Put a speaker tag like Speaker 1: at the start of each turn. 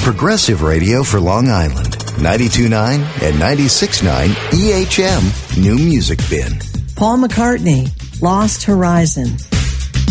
Speaker 1: Progressive radio for Long Island. 92.9 and 96.9 EHM New Music Bin.
Speaker 2: Paul McCartney, Lost Horizon.